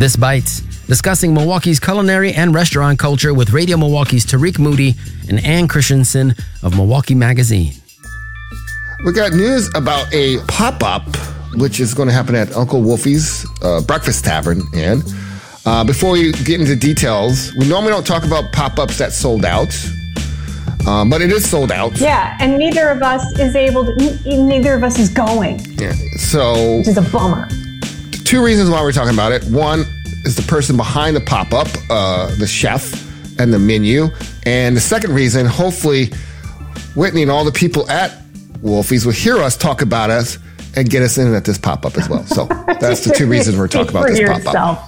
This Bites, discussing Milwaukee's culinary and restaurant culture with Radio Milwaukee's Tariq Moody and Ann Christensen of Milwaukee Magazine. We got news about a pop-up, which is going to happen at Uncle Wolfie's Breakfast Tavern. And before we get into details, we normally don't talk about pop-ups that sold out, but it is sold out. Yeah, and neither of us is going. Yeah, so which is a bummer. Two reasons why we're talking about it. One is the person behind the pop-up, the chef and the menu. And the second reason, hopefully, Whitney and all the people at Wolfie's will hear us talk about us and get us in at this pop-up as well. So that's the two reasons we're talking about this pop-up.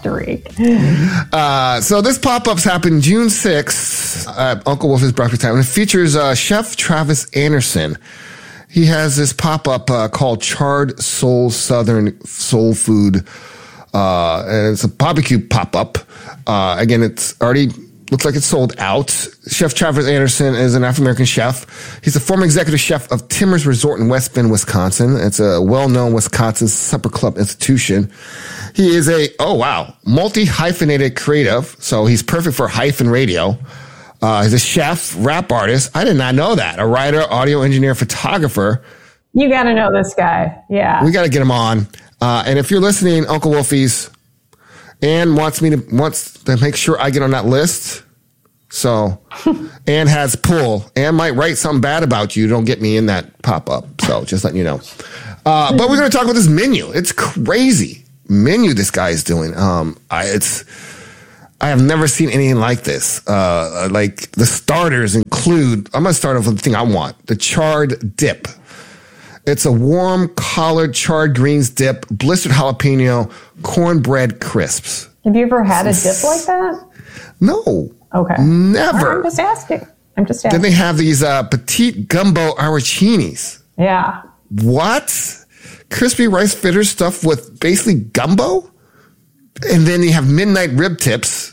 So this pop-up's happened June 6th at Uncle Wolfie's Breakfast Time. And it features Chef Travis Anderson. He has this pop-up called Charred Soul Southern Soul Food. And it's a barbecue pop-up. Again, it's already looks like it's sold out. Chef Travis Anderson is an African-American chef. He's the former executive chef of Timbers Resort in West Bend, Wisconsin. It's a well-known Wisconsin supper club institution. He is a, multi-hyphenated creative. So he's perfect for hyphen radio. He's a chef, rap artist. I did not know that. A writer, audio engineer, photographer. You got to know this guy. Yeah. We got to get him on. And if you're listening, Uncle Wolfie's, Ann wants to make sure I get on that list. So Ann has pull. Ann might write something bad about you. Don't get me in that pop-up. So just letting you know. But we're going to talk about this menu. It's crazy menu this guy is doing. I have never seen anything like this. Like the starters include, I'm going to start off with the thing I want, the charred dip. It's a warm collard charred greens dip, blistered jalapeno, cornbread crisps. Have you ever had a dip like that? No. Okay. Never. I'm just asking. Then they have these petite gumbo arancinis. Yeah. What? Crispy rice fritters stuffed with basically gumbo? And then you have midnight rib tips,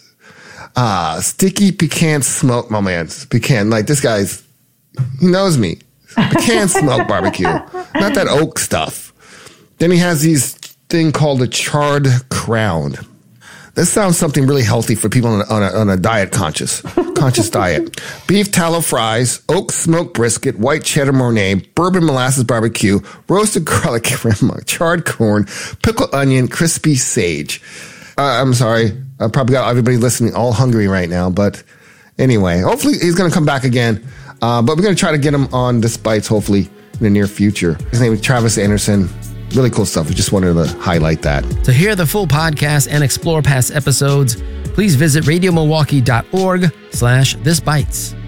sticky pecan smoke. My man, pecan. Like this guy's, he knows me. Pecan smoked barbecue, not that oak stuff. Then he has these thing called a charred crown. This sounds something really healthy for people on a diet conscious diet. Beef tallow fries, oak smoked brisket, white cheddar mornay, bourbon molasses barbecue, roasted garlic crema, charred corn, pickled onion, crispy sage. I'm sorry, I probably got everybody listening all hungry right now, but anyway, hopefully he's going to come back again. But we're going to try to get him on this Bites, hopefully, in the near future. His name is Travis Anderson. Really cool stuff. We just wanted to highlight that. To hear the full podcast and explore past episodes, please visit radiomilwaukee.org/thisbites.